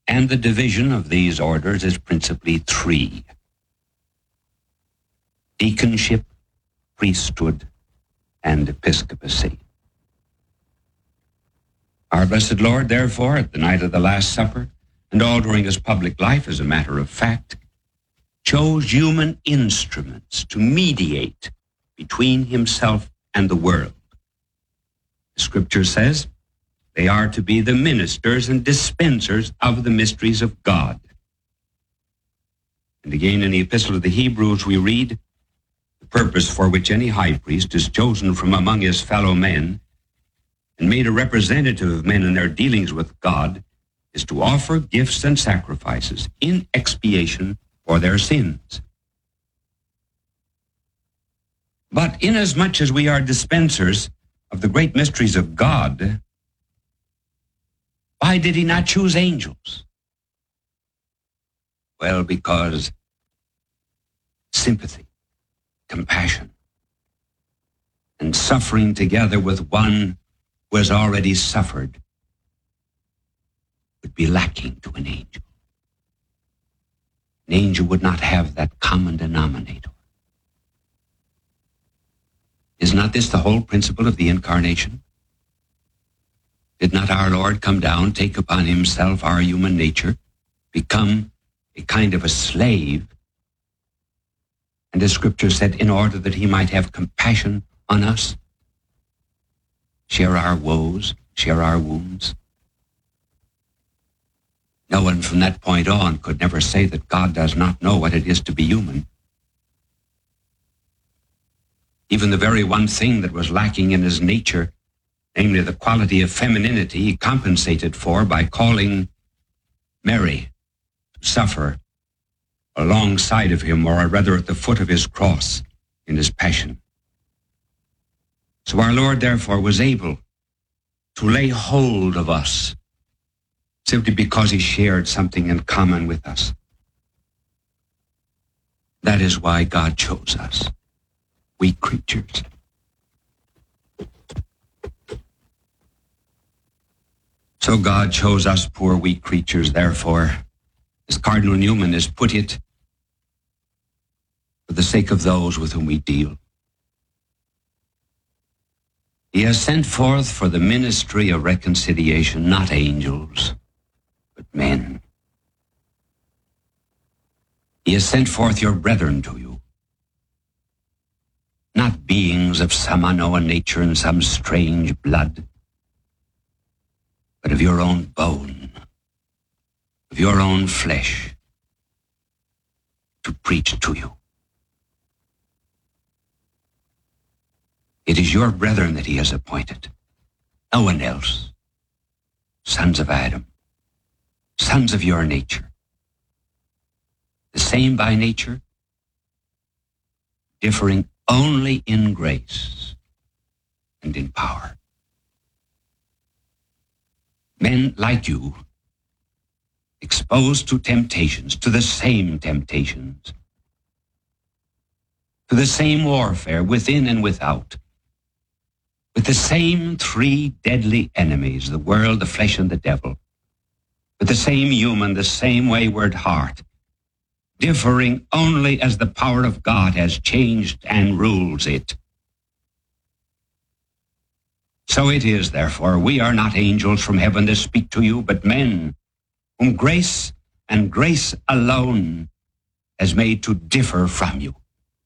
And the division of these orders is principally three: deaconship, priesthood, and episcopacy. Our blessed Lord, therefore, at the night of the Last Supper, and all during his public life, as a matter of fact, chose human instruments to mediate between himself and the world. The Scripture says they are to be the ministers and dispensers of the mysteries of God. And again in the Epistle to the Hebrews we read, the purpose for which any high priest is chosen from among his fellow men and made a representative of men in their dealings with God is to offer gifts and sacrifices in expiation for their sins. But inasmuch as we are dispensers of the great mysteries of God, why did he not choose angels? Well, because sympathy, compassion, and suffering together with one who has already suffered would be lacking to an angel. An angel would not have that common denominator. Is not this the whole principle of the incarnation? Did not our Lord come down, take upon himself our human nature, become a kind of a slave, and as Scripture said, in order that he might have compassion on us, share our woes, share our wounds? No one from that point on could never say that God does not know what it is to be human. Even the very one thing that was lacking in his nature, namely the quality of femininity, he compensated for by calling Mary to suffer alongside of him, or rather at the foot of his cross in his passion. So our Lord, therefore, was able to lay hold of us simply because he shared something in common with us. That is why God chose us, weak creatures. So God chose us poor weak creatures, therefore, as Cardinal Newman has put it, for the sake of those with whom we deal. He has sent forth for the ministry of reconciliation not angels, but men. He has sent forth your brethren to you, not beings of some unknown nature and some strange blood, but of your own bone, of your own flesh, to preach to you. It is your brethren that he has appointed, no one else. Sons of Adam, sons of your nature, the same by nature, differing only in grace and in power. Men like you, exposed to temptations, to the same temptations, to the same warfare within and without, with the same three deadly enemies, the world, the flesh, and the devil, with the same human, the same wayward heart, differing only as the power of God has changed and rules it. So it is, therefore, we are not angels from heaven to speak to you, but men whom grace and grace alone has made to differ from you.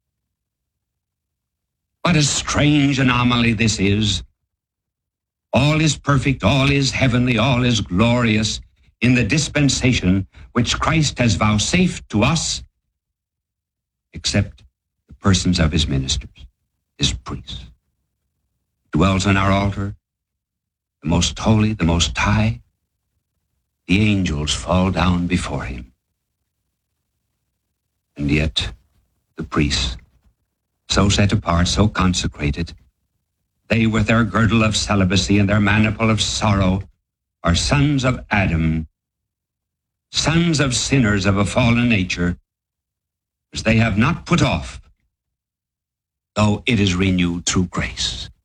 What a strange anomaly this is. All is perfect, all is heavenly, all is glorious in the dispensation which Christ has vouchsafed to us, except the persons of his ministers, his priests. He dwells on our altar, the most holy, the most high. The angels fall down before him. And yet the priests, so set apart, so consecrated, they with their girdle of celibacy and their maniple of sorrow are sons of Adam, sons of sinners of a fallen nature, which they have not put off, though it is renewed through grace.